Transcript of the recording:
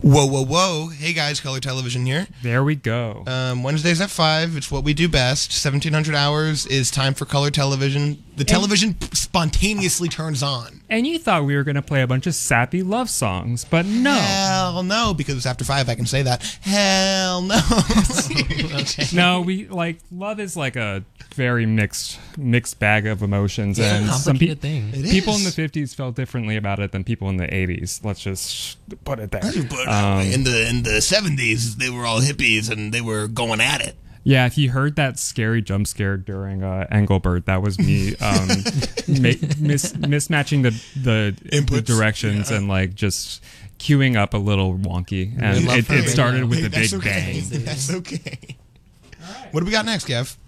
Whoa, whoa, whoa. Hey guys, Color Television here. There we go. Wednesdays at 5. It's what we do best. 1700 hours is time for Color Television. The television spontaneously turns on. And you thought we were going to play a bunch of sappy love songs, but no. Hell no, because it's after 5, I can say that. Hell no. Okay. No, love is like a very mixed bag of emotions. Yeah, and some complicated thing. It people is. in the 50s felt differently about it than people in the 80s. Let's just put it there. But in the 70s, they were all hippies and they were going at it. Yeah, if you heard that scary jump scare during Engelbert, that was me mismatching the Inputs. directions and like just queuing up a little wonky. And it started with a big okay. bang. That's okay. What do we got next, Kev?